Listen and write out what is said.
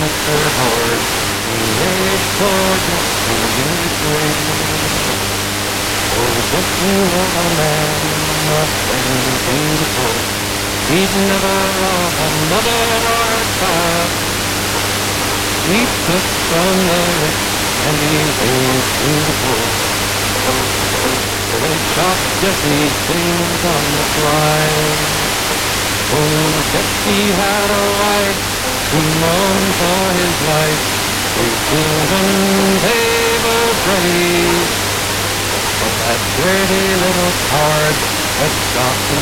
checkerboard. He laid gorgeous in his grave. Oh, this new old man must been beautiful. He'd never lost a mother or a child. He took from the rich and he gave to the poor. They shot Jesse James on the fly. Oh, Jesse had a wife who mourned for his life. His children, they were brave. But that dirty little coward had shot